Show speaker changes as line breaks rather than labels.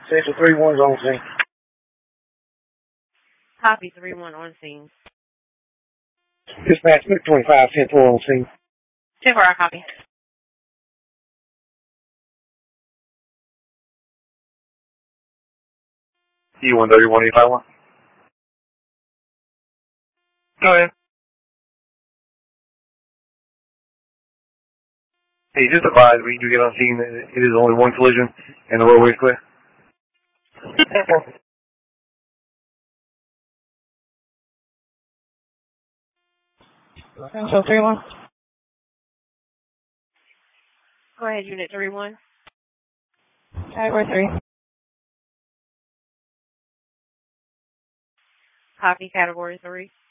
Central 3-1's on scene.
Copy 3-1 on scene.
Dispatch 25, 10-4 on scene.
10-4, I copy.
E-131-851. Go ahead. Hey, just advise when you do get on scene that it is only one collision and the roadway is clear.
Central 3-1.
Go ahead, Unit 3-1.
Category 3.
Copy, Category 3.